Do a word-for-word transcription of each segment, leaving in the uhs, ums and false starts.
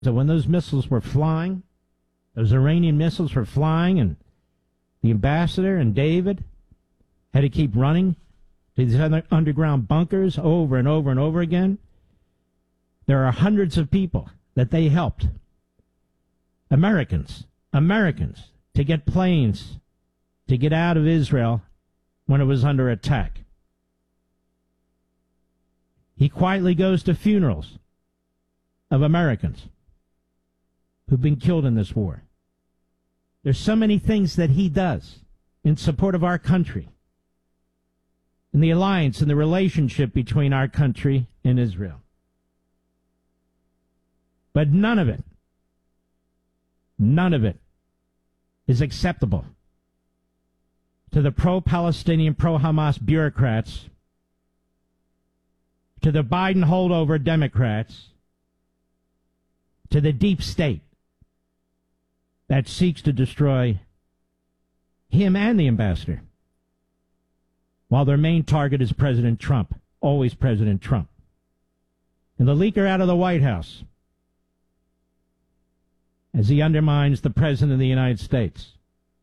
So when those missiles were flying, those Iranian missiles were flying, and the ambassador and David had to keep running to these other underground bunkers over and over and over again, there are hundreds of people that they helped, Americans, Americans, to get planes to get out of Israel when it was under attack. He quietly goes to funerals of Americans who've been killed in this war. There's so many things that he does in support of our country, and the alliance and the relationship between our country and Israel. But none of it, none of it is acceptable to the pro-Palestinian, pro-Hamas bureaucrats, to the Biden holdover Democrats, to the deep state that seeks to destroy him and the ambassador, while their main target is President Trump, always President Trump. And the leaker out of the White House, as he undermines the President of the United States.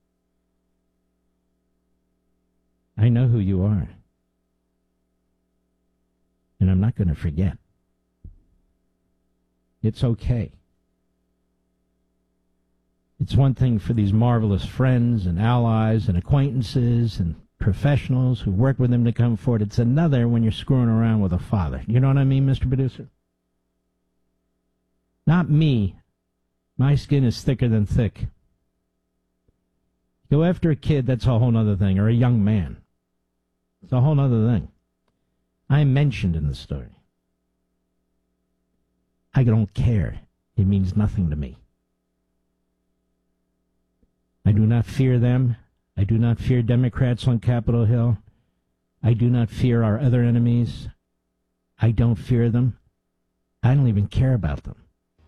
I know who you are, and I'm not going to forget. It's okay. It's one thing for these marvelous friends and allies and acquaintances and professionals who work with him to come forward. It's another when you're screwing around with a father. You know what I mean, Mister Producer? Not me. My skin is thicker than thick. Go after a kid, that's a whole other thing, or a young man. It's a whole other thing. I'm mentioned in the story. I don't care. It means nothing to me. I do not fear them. I do not fear Democrats on Capitol Hill. I do not fear our other enemies. I don't fear them. I don't even care about them.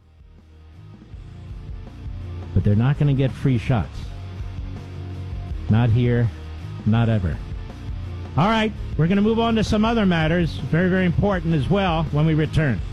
But they're not going to get free shots. Not here, not ever. All right, we're going to move on to some other matters, very, very important as well, when we return.